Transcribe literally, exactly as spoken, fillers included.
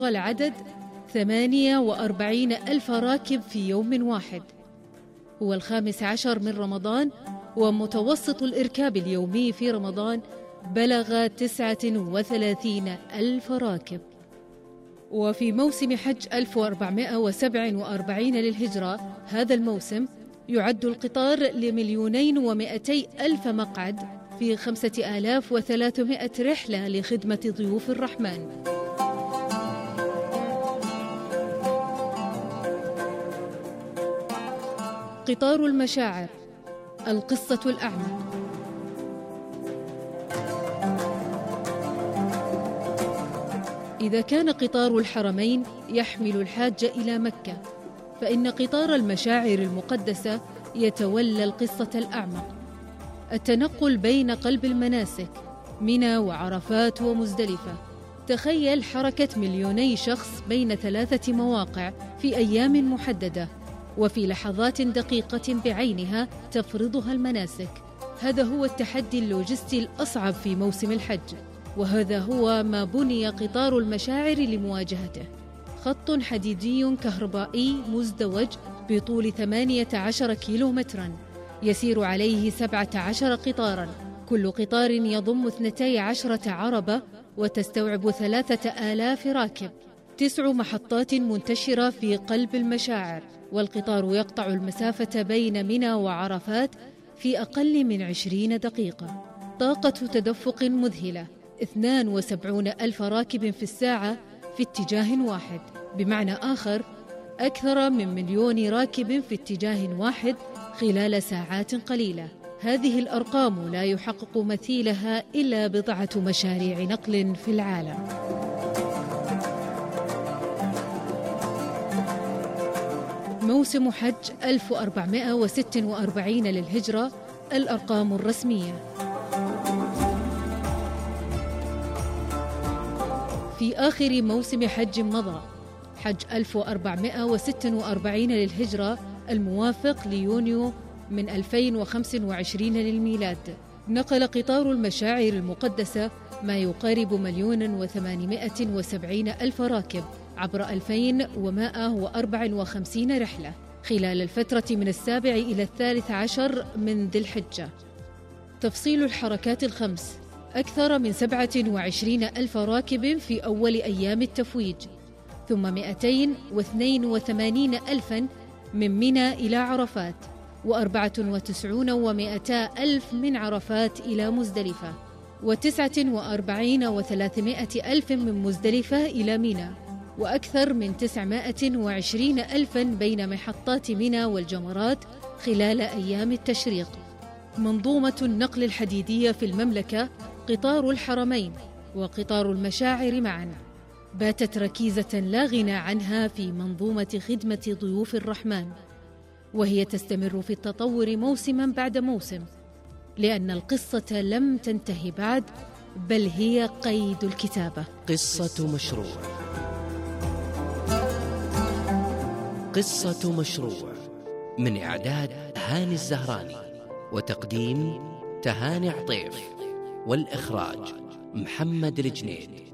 العدد ثمانية وأربعين ألف راكب في يوم واحد. هو الخامس عشر من رمضان، ومتوسط الإركاب اليومي في رمضان بلغ تسعة وثلاثين ألف راكب. وفي موسم حج ألف وأربعمائة وسبعة وأربعين للهجرة، هذا الموسم يعد القطار لمليونين ومئتي ألف مقعد في خمسة آلاف وثلاثمائة رحلة لخدمة ضيوف الرحمن. قطار المشاعر، القصة الأعمق. إذا كان قطار الحرمين يحمل الحاج إلى مكة، فإن قطار المشاعر المقدسة يتولى القصة الأعمق، التنقل بين قلب المناسك منى وعرفات ومزدلفة. تخيل حركة مليوني شخص بين ثلاثة مواقع في أيام محددة وفي لحظات دقيقة بعينها تفرضها المناسك. هذا هو التحدي اللوجستي الأصعب في موسم الحج، وهذا هو ما بني قطار المشاعر لمواجهته. خط حديدي كهربائي مزدوج بطول ثمانية عشر كيلومتراً، يسير عليه سبعة عشر قطاراً، كل قطار يضم اثنتي عشرة عربة وتستوعب ثلاثة آلاف راكب. تسع محطات منتشرة في قلب المشاعر، والقطار يقطع المسافة بين منى وعرفات في أقل من عشرين دقيقة. طاقة تدفق مذهلة، اثنان وسبعون ألف راكب في الساعة في اتجاه واحد، بمعنى آخر أكثر من مليون راكب في اتجاه واحد خلال ساعات قليلة. هذه الأرقام لا يحقق مثيلها إلا بضعة مشاريع نقل في العالم. موسم حج ألف وأربعمائة وستة وأربعين للهجرة، الأرقام الرسمية. في آخر موسم حج مضى، حج ألف وأربعمائة وستة وأربعين للهجرة الموافق ليونيو من ألفين وخمسة وعشرين للميلاد، نقل قطار المشاعر المقدسة ما يقارب مليون وثمانمائة وسبعين ألف راكب عبر ألفين ومائة وأربعة وخمسين رحلة خلال الفترة من السابع إلى الثالث عشر من ذي الحجة. تفصيل الحركات الخمس: أكثر من سبعة وعشرين ألف راكب في أول أيام التفويج، ثم مئتين واثنين وثمانين ألفاً من منى إلى عرفات، وأربعة وتسعون ومئتا ألف من عرفات إلى مزدلفة، وتسعة وأربعين وثلاثمائة ألف من مزدلفة إلى منى، وأكثر من تسعمائة وعشرين ألفاً بين محطات منى والجمرات خلال أيام التشريق. منظومة النقل الحديدية في المملكة، قطار الحرمين وقطار المشاعر معاً، باتت ركيزة لا غنى عنها في منظومة خدمة ضيوف الرحمن، وهي تستمر في التطور موسماً بعد موسم، لأن القصة لم تنتهي بعد، بل هي قيد الكتابة. قصة مشروع. قصة مشروع من إعداد هاني الزهراني، وتقديم تهاني عطيف، والإخراج محمد الجنيد.